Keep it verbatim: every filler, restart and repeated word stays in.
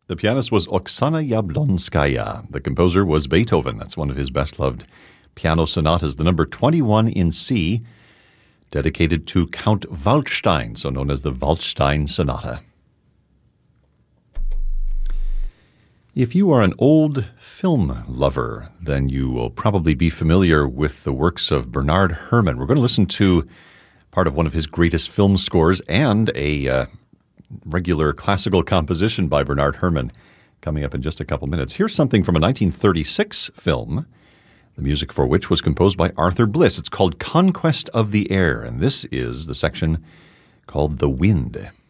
The pianist was Oksana Yablonskaya. The composer was Beethoven. That's one of his best-loved piano sonatas, the number twenty-one in C, dedicated to Count Waldstein, so known as the Waldstein Sonata. If you are an old film lover, then you will probably be familiar with the works of Bernard Herrmann. We're going to listen to part of one of his greatest film scores and a uh, regular classical composition by Bernard Herrmann coming up in just a couple minutes. Here's something from a nineteen thirty-six film, the music for which was composed by Arthur Bliss. It's called Conquest of the Air, and this is the section called The Wind.